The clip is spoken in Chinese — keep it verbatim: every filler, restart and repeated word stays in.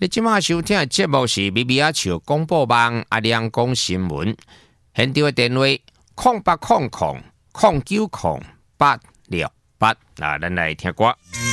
你即马收听的节目是咪咪啊笑广播网阿亮讲新闻，现场的电话空八空空空九空八六八，那咱来听歌。